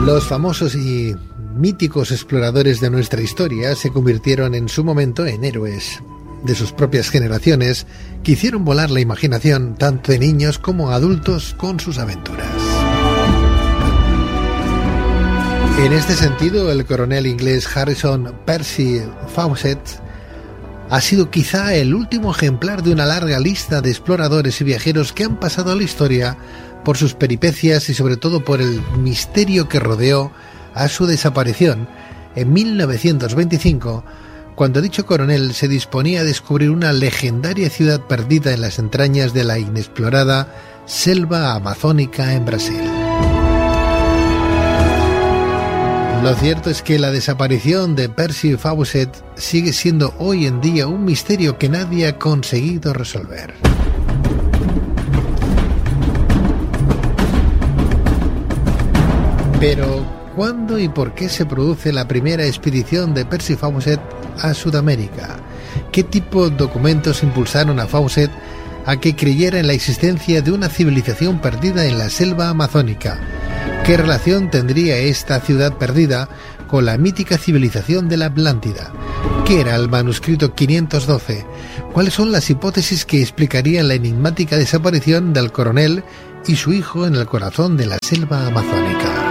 Los famosos y míticos exploradores de nuestra historia se convirtieron en su momento en héroes de sus propias generaciones que hicieron volar la imaginación tanto de niños como adultos con sus aventuras. En este sentido, el coronel inglés Harrison Percy Fawcett ha sido quizá el último ejemplar de una larga lista de exploradores y viajeros que han pasado a la historia por sus peripecias y sobre todo por el misterio que rodeó a su desaparición en 1925, cuando dicho coronel se disponía a descubrir una legendaria ciudad perdida en las entrañas de la inexplorada selva amazónica en Brasil. Lo cierto es que la desaparición de Percy Fawcett sigue siendo hoy en día un misterio que nadie ha conseguido resolver. Pero, ¿cuándo y por qué se produce la primera expedición de Percy Fawcett a Sudamérica? ¿Qué tipo de documentos impulsaron a Fawcett a que creyera en la existencia de una civilización perdida en la selva amazónica? ¿Qué relación tendría esta ciudad perdida con la mítica civilización de la Atlántida? ¿Qué era el manuscrito 512? ¿Cuáles son las hipótesis que explicarían la enigmática desaparición del coronel y su hijo en el corazón de la selva amazónica?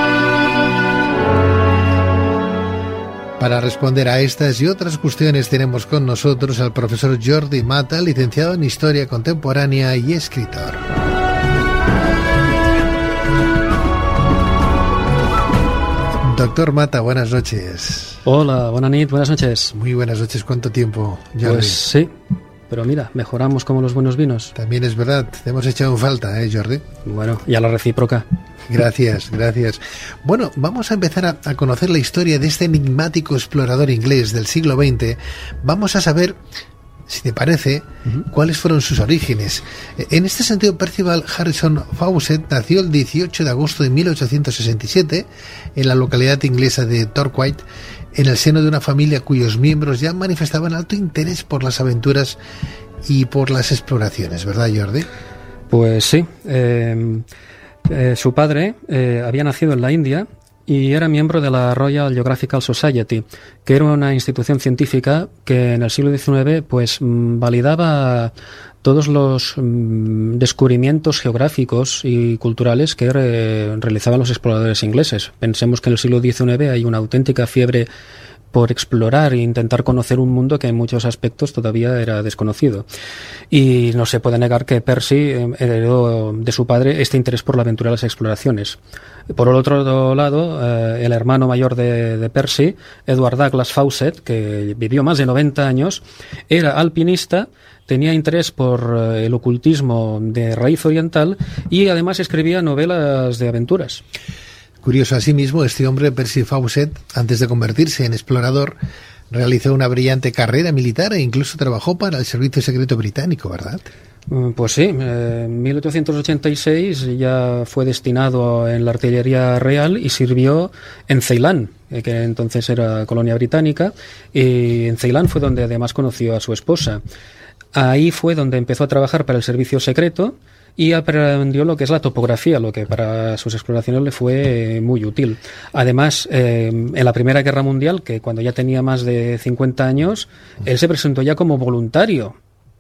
Para responder a estas y otras cuestiones tenemos con nosotros al profesor Jordi Mata, licenciado en Historia Contemporánea y escritor. Doctor Mata, buenas noches. Hola, buenas noches. Muy buenas noches, ¿cuánto tiempo, Jordi? Pues sí, pero mira, mejoramos como los buenos vinos. También es verdad, te hemos echado en falta, Jordi? Bueno, y a la recíproca. Gracias. Bueno, vamos a empezar a conocer la historia de este enigmático explorador inglés del siglo XX. Vamos a saber, si te parece, cuáles fueron sus orígenes. En este sentido, Percival Harrison Fawcett nació el 18 de agosto de 1867 en la localidad inglesa de Torquay, en el seno de una familia cuyos miembros ya manifestaban alto interés por las aventuras y por las exploraciones, ¿verdad, Jordi? Pues sí. Su padre había nacido en la India y era miembro de la Royal Geographical Society, que era una institución científica que en el siglo XIX pues validaba todos los descubrimientos geográficos y culturales que realizaban los exploradores ingleses. Pensemos que en el siglo XIX hay una auténtica fiebre por explorar e intentar conocer un mundo que en muchos aspectos todavía era desconocido. Y no se puede negar que Percy heredó de su padre este interés por la aventura y las exploraciones. Por el otro lado, el hermano mayor de Percy, Edward Douglas Fawcett, que vivió más de 90 años, era alpinista, tenía interés por el ocultismo de raíz oriental y además escribía novelas de aventuras. Curioso, asimismo, este hombre, Percy Fawcett, antes de convertirse en explorador, realizó una brillante carrera militar e incluso trabajó para el Servicio Secreto Británico, ¿verdad? Pues sí, en 1886 ya fue destinado en la artillería real y sirvió en Ceilán, que entonces era colonia británica, y en Ceilán fue donde además conoció a su esposa. Ahí fue donde empezó a trabajar para el servicio secreto y aprendió lo que es la topografía, lo que para sus exploraciones le fue muy útil. Además, en la Primera Guerra Mundial, que cuando ya tenía más de 50 años, él se presentó ya como voluntario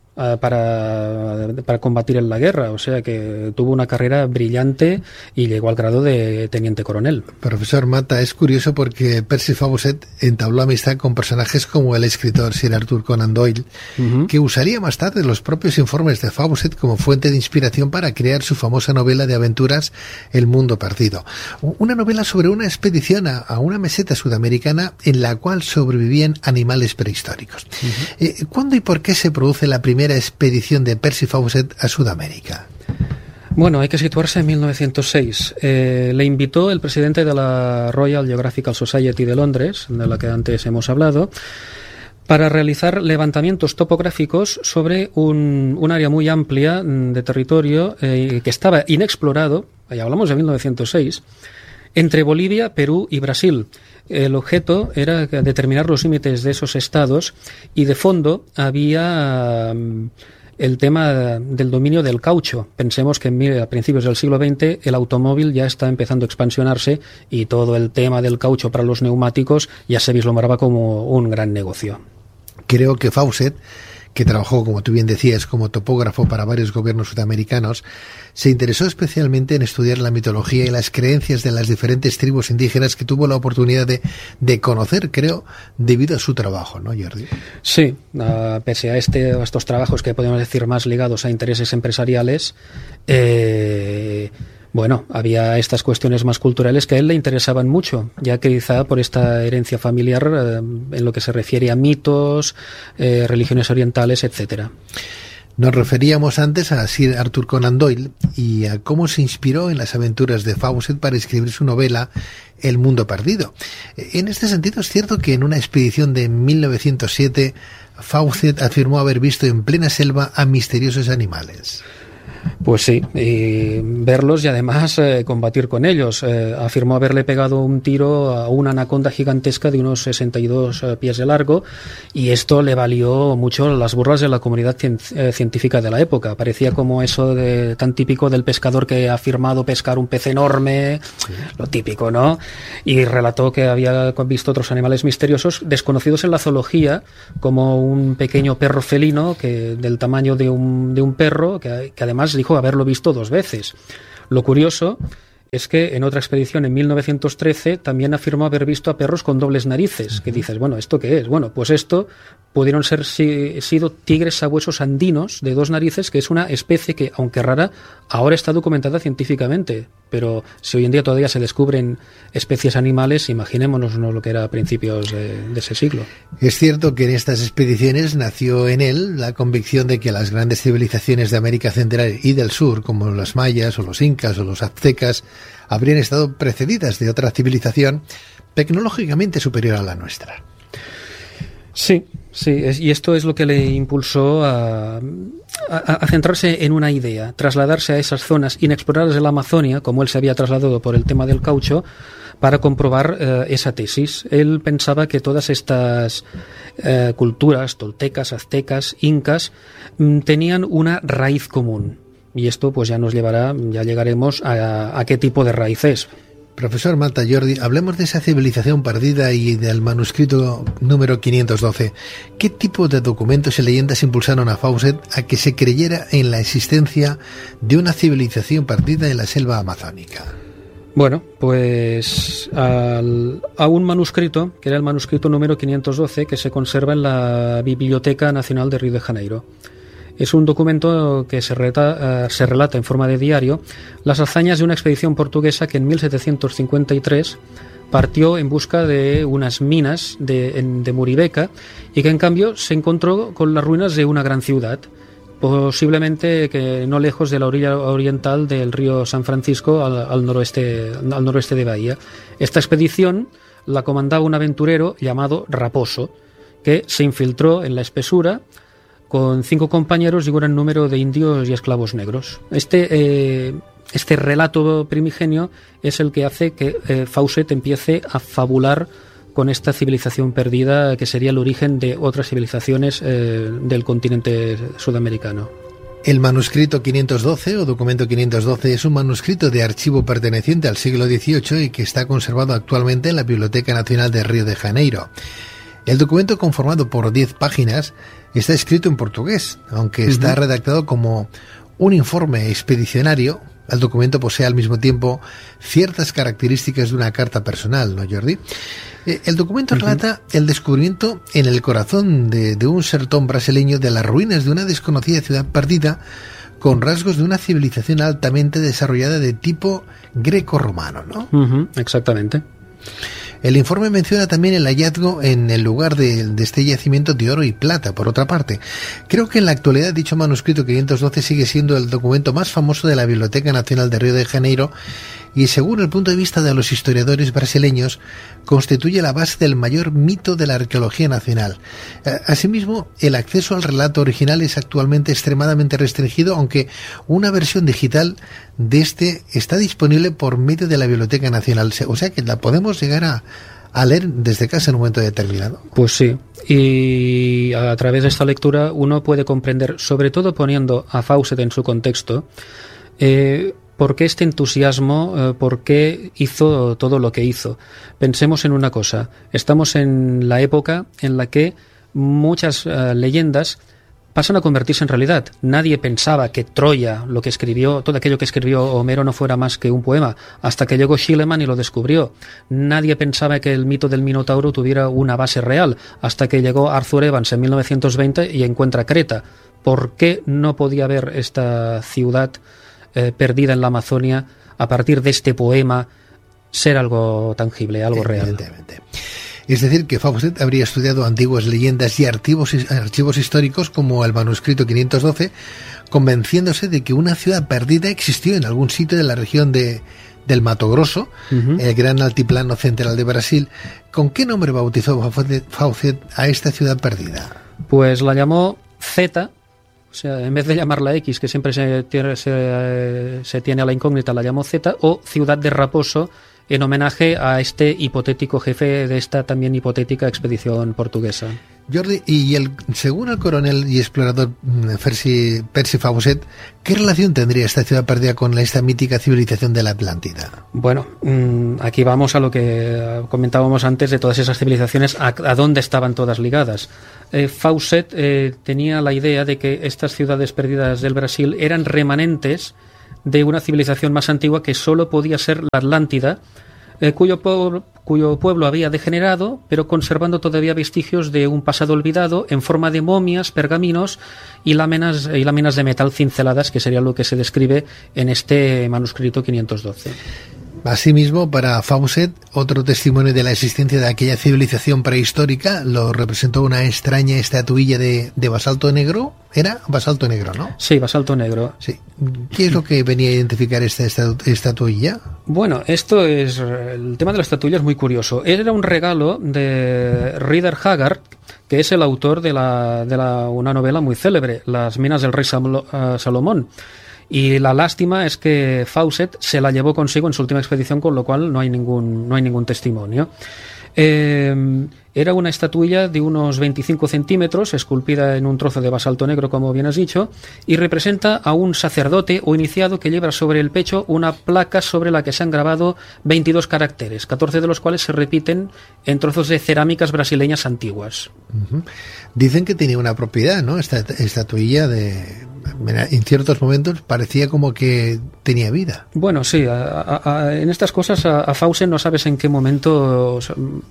para combatir en la guerra, o sea que tuvo una carrera brillante y llegó al grado de teniente coronel. Profesor Mata, es curioso porque Percy Fawcett entabló amistad con personajes como el escritor Sir Arthur Conan Doyle, que usaría más tarde los propios informes de Fawcett como fuente de inspiración para crear su famosa novela de aventuras El Mundo Perdido, una novela sobre una expedición a una meseta sudamericana en la cual sobrevivían animales prehistóricos. ¿Cuándo y por qué se produce la primera expedición de Percy Fawcett a Sudamérica? Bueno, hay que situarse en 1906. Le invitó el presidente de la Royal Geographical Society de Londres, de la que antes hemos hablado, para realizar levantamientos topográficos sobre un área muy amplia de territorio que estaba inexplorado, ahí hablamos de 1906, entre Bolivia, Perú y Brasil. El objeto era determinar los límites de esos estados y de fondo había el tema del dominio del caucho. Pensemos que a principios del siglo XX el automóvil ya está empezando a expansionarse y todo el tema del caucho para los neumáticos ya se vislumbraba como un gran negocio. Creo que Fawcett, que trabajó, como tú bien decías, como topógrafo para varios gobiernos sudamericanos, se interesó especialmente en estudiar la mitología y las creencias de las diferentes tribus indígenas que tuvo la oportunidad de conocer, creo, debido a su trabajo, ¿no, Jordi? Sí, pese a estos trabajos que podemos decir más ligados a intereses empresariales, bueno, había estas cuestiones más culturales que a él le interesaban mucho, ya que quizá por esta herencia familiar en lo que se refiere a mitos, religiones orientales, etcétera. Nos referíamos antes a Sir Arthur Conan Doyle y a cómo se inspiró en las aventuras de Fawcett para escribir su novela El mundo perdido. En este sentido, es cierto que en una expedición de 1907 Fawcett afirmó haber visto en plena selva a misteriosos animales. Pues sí, y verlos y además combatir con ellos. Afirmó haberle pegado un tiro a una anaconda gigantesca de unos 62 pies de largo, y esto le valió mucho las burlas de la comunidad científica de la época. Parecía como eso tan típico del pescador que ha afirmado pescar un pez enorme, sí, lo típico, ¿no? Y relató que había visto otros animales misteriosos desconocidos en la zoología, como un pequeño perro felino del tamaño de un perro, que además dijo haberlo visto 2 veces. Lo curioso es que en otra expedición en 1913 también afirmó haber visto a perros con dobles narices, que dices, bueno, ¿esto qué es? Bueno, pues esto pudieron sido tigres sabuesos andinos de 2 narices, que es una especie que, aunque rara, ahora está documentada científicamente. Pero si hoy en día todavía se descubren especies animales, imaginémonos lo que era a principios de ese siglo. Es cierto que en estas expediciones nació en él la convicción de que las grandes civilizaciones de América Central y del Sur, como los mayas o los incas o los aztecas, habrían estado precedidas de otra civilización tecnológicamente superior a la nuestra. Sí, y esto es lo que le impulsó a centrarse en una idea, trasladarse a esas zonas inexploradas de la Amazonia, como él se había trasladado por el tema del caucho, para comprobar esa tesis. Él pensaba que todas estas culturas, toltecas, aztecas, incas, tenían una raíz común. Y esto pues ya llegaremos a qué tipo de raíz es. Profesor Malta, Jordi, hablemos de esa civilización perdida y del manuscrito número 512. ¿Qué tipo de documentos y leyendas impulsaron a Fawcett a que se creyera en la existencia de una civilización perdida en la selva amazónica? Bueno, pues a un manuscrito, que era el manuscrito número 512, que se conserva en la Biblioteca Nacional de Río de Janeiro. Es un documento que se relata en forma de diario las hazañas de una expedición portuguesa que en 1753 partió en busca de unas minas de Muribeca, y que en cambio se encontró con las ruinas de una gran ciudad, posiblemente que no lejos de la orilla oriental del río San Francisco, al noroeste de Bahía. Esta expedición la comandaba un aventurero llamado Raposo, que se infiltró en la espesura con 5 compañeros y un gran número de indios y esclavos negros. Este relato primigenio es el que hace que Fawcett empiece a fabular con esta civilización perdida, que sería el origen de otras civilizaciones del continente sudamericano. El manuscrito 512 o documento 512 es un manuscrito de archivo perteneciente al siglo XVIII y que está conservado actualmente en la Biblioteca Nacional de Río de Janeiro. El documento, conformado por 10 páginas, está escrito en portugués, aunque está redactado como un informe expedicionario. El documento posee al mismo tiempo ciertas características de una carta personal, ¿no, Jordi? El documento relata el descubrimiento en el corazón de un sertón brasileño de las ruinas de una desconocida ciudad perdida, con rasgos de una civilización altamente desarrollada de tipo greco-romano, ¿no? Exactamente. El informe menciona también el hallazgo en el lugar de este yacimiento de oro y plata, por otra parte. Creo que en la actualidad dicho manuscrito 512 sigue siendo el documento más famoso de la Biblioteca Nacional de Río de Janeiro y, según el punto de vista de los historiadores brasileños, constituye la base del mayor mito de la arqueología nacional. Asimismo, el acceso al relato original es actualmente extremadamente restringido, aunque una versión digital de este está disponible por medio de la Biblioteca Nacional. O sea que la podemos llegar a leer desde casa en un momento determinado? Pues sí, y a través de esta lectura uno puede comprender, sobre todo poniendo a Fawcett en su contexto, por qué este entusiasmo, por qué hizo todo lo que hizo. Pensemos en una cosa, estamos en la época en la que muchas leyendas pasan a convertirse en realidad. Nadie pensaba que Troya, lo que escribió, todo aquello que escribió Homero no fuera más que un poema, hasta que llegó Schliemann y lo descubrió. Nadie pensaba que el mito del Minotauro tuviera una base real, hasta que llegó Arthur Evans en 1920 y encuentra Creta. ¿Por qué no podía haber esta ciudad perdida en la Amazonia a partir de este poema ser algo tangible, algo real? Es decir, que Fawcett habría estudiado antiguas leyendas y archivos históricos como el manuscrito 512, convenciéndose de que una ciudad perdida existió en algún sitio de la región del Mato Grosso, el gran altiplano central de Brasil. ¿Con qué nombre bautizó Fawcett a esta ciudad perdida? Pues la llamó Z. O sea, en vez de llamarla X, que siempre se tiene a la incógnita, la llamó Z, o Ciudad de Raposo, en homenaje a este hipotético jefe de esta también hipotética expedición portuguesa. Jordi, según el coronel y explorador Percy Fawcett, ¿qué relación tendría esta ciudad perdida con esta mítica civilización de la Atlántida? Bueno, aquí vamos a lo que comentábamos antes de todas esas civilizaciones, a dónde estaban todas ligadas. Fawcett tenía la idea de que estas ciudades perdidas del Brasil eran remanentes de una civilización más antigua que solo podía ser la Atlántida, cuyo pueblo había degenerado, pero conservando todavía vestigios de un pasado olvidado en forma de momias, pergaminos y láminas de metal cinceladas, que sería lo que se describe en este manuscrito 512. Asimismo, para Fawcett, otro testimonio de la existencia de aquella civilización prehistórica lo representó una extraña estatuilla de basalto negro. ¿Era basalto negro, no? Sí, basalto negro. Sí. ¿Qué es lo que venía a identificar esta estatuilla? Bueno, el tema de la estatuilla es muy curioso. Era un regalo de Rider Haggard, que es el autor de una novela muy célebre, Las minas del rey Salomón. Y la lástima es que Fawcett se la llevó consigo en su última expedición, con lo cual no hay ningún testimonio. Era una estatuilla de unos 25 centímetros, esculpida en un trozo de basalto negro, como bien has dicho, y representa a un sacerdote o iniciado que lleva sobre el pecho una placa sobre la que se han grabado 22 caracteres, 14 de los cuales se repiten en trozos de cerámicas brasileñas antiguas. Dicen que tenía una propiedad, ¿no? Esta estatuilla en ciertos momentos parecía como que tenía vida. Bueno, sí, en estas cosas a Fawcett no sabes en qué momento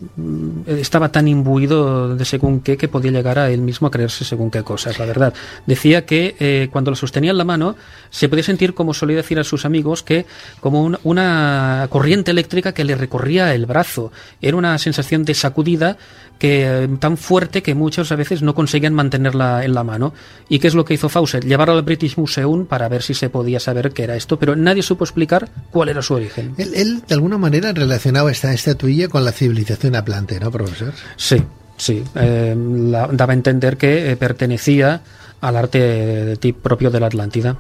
estaba tan imbuido de según qué que podía llegar a él mismo a creerse según qué cosas, la verdad. Decía que cuando lo sostenía en la mano se podía sentir, como solía decir a sus amigos, que como una corriente eléctrica que le recorría el brazo. Era una sensación de sacudida tan fuerte que muchos a veces no conseguían mantenerla en la mano. ¿Y qué es lo que hizo Fawcett? Llevarlo al British Museum para ver si se podía saber qué era esto, pero nadie supo explicar cuál era su origen. Él de alguna manera relacionaba esta estatuilla con la civilización atlante, ¿no, profesor? Sí. Daba a entender que pertenecía al arte propio de la Atlántida.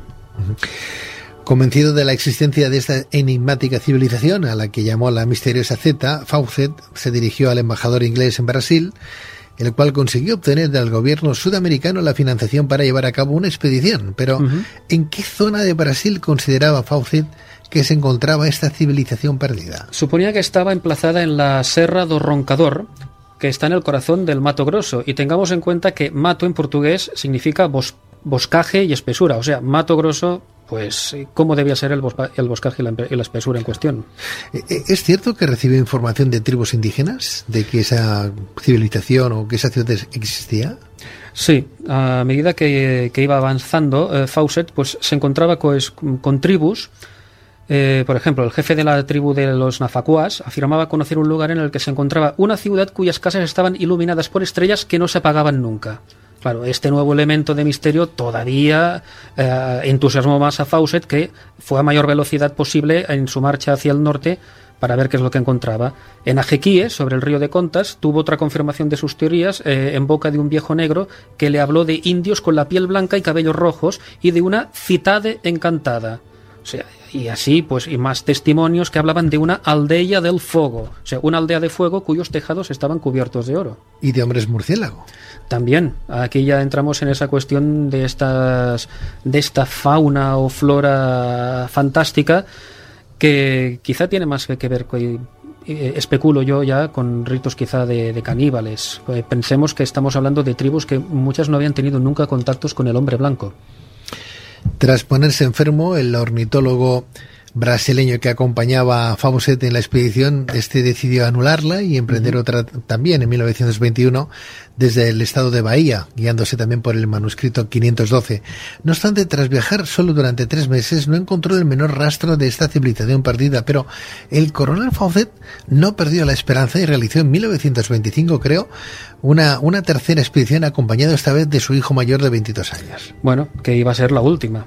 Convencido de la existencia de esta enigmática civilización, a la que llamó la misteriosa Z, Fawcett se dirigió al embajador inglés en Brasil, el cual consiguió obtener del gobierno sudamericano la financiación para llevar a cabo una expedición. Pero, ¿en qué zona de Brasil consideraba Fawcett que se encontraba esta civilización perdida? Suponía que estaba emplazada en la Serra do Roncador, que está en el corazón del Mato Grosso, y tengamos en cuenta que mato en portugués significa boscaje y espesura, o sea, Mato Grosso. Pues, ¿cómo debía ser el boscaje y la espesura en cuestión? ¿Es cierto que recibió información de tribus indígenas de que esa civilización o que esa ciudad existía? Sí, a medida que iba avanzando, Fawcett pues, se encontraba con tribus. Por ejemplo, el jefe de la tribu de los Nafacuas afirmaba conocer un lugar en el que se encontraba una ciudad cuyas casas estaban iluminadas por estrellas que no se apagaban nunca. Claro, este nuevo elemento de misterio todavía entusiasmó más a Fawcett, que fue a mayor velocidad posible en su marcha hacia el norte para ver qué es lo que encontraba. En Ajequíe, sobre el río de Contas, tuvo otra confirmación de sus teorías en boca de un viejo negro que le habló de indios con la piel blanca y cabellos rojos y de una citade encantada. O sea, y así, pues, y más testimonios que hablaban de una aldea del fuego, o sea, una aldea de fuego cuyos tejados estaban cubiertos de oro. Y de hombres murciélago. También, aquí ya entramos en esa cuestión de esta fauna o flora fantástica que quizá tiene más que ver con, especulo yo ya, con ritos quizá de caníbales. Pensemos que estamos hablando de tribus que muchas no habían tenido nunca contactos con el hombre blanco. Tras ponerse enfermo, el ornitólogo brasileño que acompañaba a Fawcett en la expedición, decidió anularla y emprender otra también en 1921 desde el estado de Bahía, guiándose también por el manuscrito 512. No obstante, tras viajar solo durante 3 meses, no encontró el menor rastro de esta civilización perdida, pero el coronel Fawcett no perdió la esperanza y realizó en 1925, creo, una tercera expedición acompañado esta vez de su hijo mayor de 22 años. Bueno, que iba a ser la última.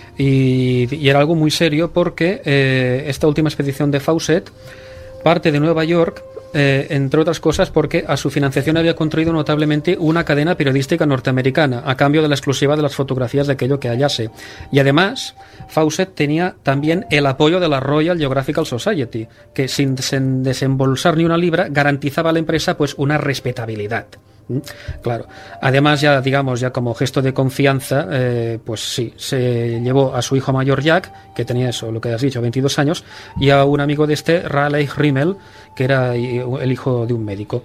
Y era algo muy serio porque esta última expedición de Fawcett parte de Nueva York, entre otras cosas porque a su financiación había contribuido notablemente una cadena periodística norteamericana a cambio de la exclusiva de las fotografías de aquello que hallase. Y además, Fawcett tenía también el apoyo de la Royal Geographical Society, que sin desembolsar ni una libra garantizaba a la empresa pues una respetabilidad. Claro, además ya digamos ya como gesto de confianza, pues sí, se llevó a su hijo mayor Jack, que tenía eso, lo que has dicho, 22 años, y a un amigo de Raleigh Rimmel, que era el hijo de un médico.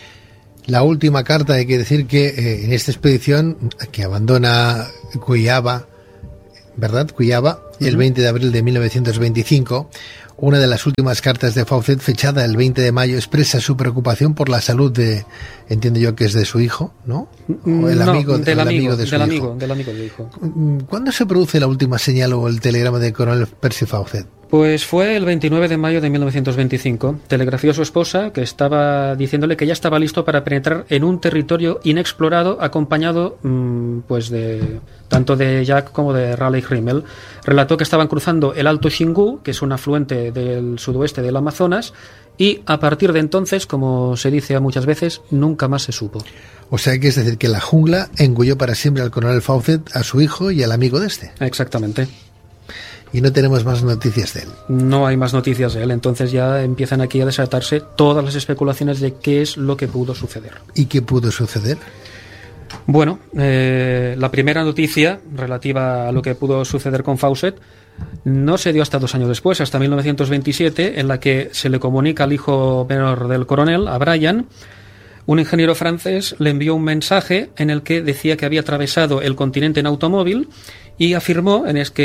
La última carta, hay que decir que en esta expedición que abandona Cuyaba, ¿verdad? Cuyaba, el 20 de abril de 1925, una de las últimas cartas de Fawcett, fechada el 20 de mayo, expresa su preocupación por la salud entiendo yo que es de su hijo, ¿no? O el amigo de su hijo. Del amigo del hijo. ¿Cuándo se produce la última señal o el telegrama del coronel Percy Fawcett? Pues fue el 29 de mayo de 1925. Telegrafió a su esposa, que estaba diciéndole que ya estaba listo para penetrar en un territorio inexplorado, acompañado pues de tanto de Jack como de Raleigh Rimmel. Relató que estaban cruzando el Alto Xingu, que es un afluente del sudoeste del Amazonas, y a partir de entonces, como se dice muchas veces, nunca más se supo. O sea que es decir que la jungla engulló para siempre al coronel Fawcett, a su hijo y al amigo de este. Exactamente. Y no tenemos más noticias de él. No hay más noticias de él, entonces ya empiezan aquí a desatarse todas las especulaciones de qué es lo que pudo suceder. ¿Y qué pudo suceder? Bueno, la primera noticia relativa a lo que pudo suceder con Fawcett no se dio hasta 2 años después, hasta 1927, en la que se le comunica al hijo menor del coronel, a Brian. Un ingeniero francés le envió un mensaje en el que decía que había atravesado el continente en automóvil y afirmó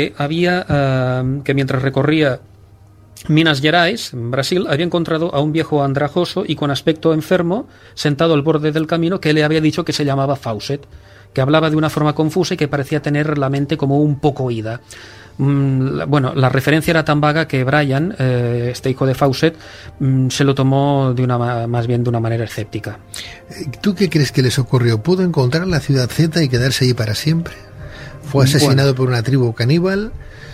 que mientras recorría Minas Gerais, en Brasil, había encontrado a un viejo andrajoso y con aspecto enfermo sentado al borde del camino que le había dicho que se llamaba Fawcett, que hablaba de una forma confusa y que parecía tener la mente como un poco ida. Bueno, la referencia era tan vaga que Brian, este hijo de Fawcett, se lo tomó más bien de una manera escéptica. ¿Tú qué crees que les ocurrió? ¿Pudo encontrar la ciudad Z y quedarse allí para siempre? ¿Fue asesinado por una tribu caníbal?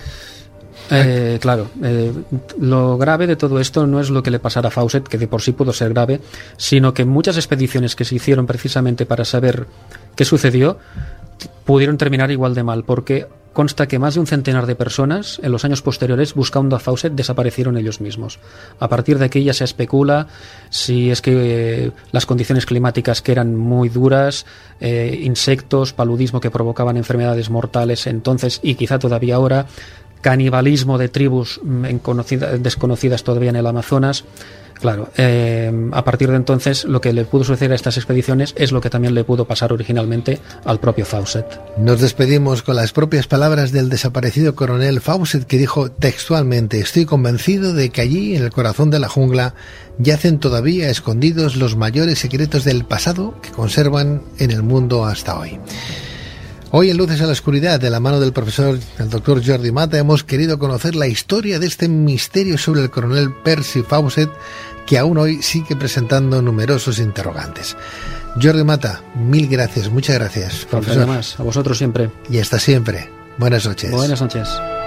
Claro, lo grave de todo esto no es lo que le pasara a Fawcett, que de por sí pudo ser grave, sino que muchas expediciones que se hicieron precisamente para saber qué sucedió pudieron terminar igual de mal, porque consta que más de 100 de personas en los años posteriores buscando a Fawcett desaparecieron ellos mismos. A partir de aquí ya se especula si es que las condiciones climáticas que eran muy duras, insectos, paludismo que provocaban enfermedades mortales entonces y quizá todavía ahora, canibalismo de tribus desconocidas todavía en el Amazonas. Claro, a partir de entonces lo que le pudo suceder a estas expediciones es lo que también le pudo pasar originalmente al propio Fawcett. Nos despedimos con las propias palabras del desaparecido coronel Fawcett, que dijo textualmente: estoy convencido de que allí, en el corazón de la jungla, yacen todavía escondidos los mayores secretos del pasado que conservan en el mundo hasta hoy. Hoy en Luces a la Oscuridad, de la mano del profesor, el doctor Jordi Mata, hemos querido conocer la historia de este misterio sobre el coronel Percy Fawcett, que aún hoy sigue presentando numerosos interrogantes. Jordi Mata, mil gracias, muchas gracias, profesor. Más, a vosotros siempre. Y hasta siempre. Buenas noches. Buenas noches.